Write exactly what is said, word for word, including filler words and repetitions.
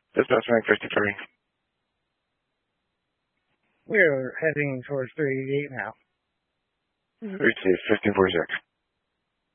This is Frank fifty-three. We're heading towards three eighty-eight now. Received fifteen forty-six.